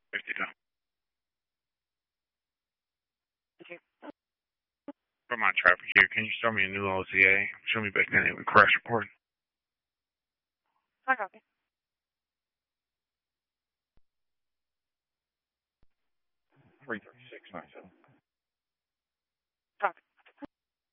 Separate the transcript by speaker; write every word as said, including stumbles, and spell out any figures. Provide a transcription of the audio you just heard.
Speaker 1: fifty dollars. From my traffic here, can you show me a new O C A? Show me back then with crash report.
Speaker 2: I copy.
Speaker 1: three thirty-six ninety-seven.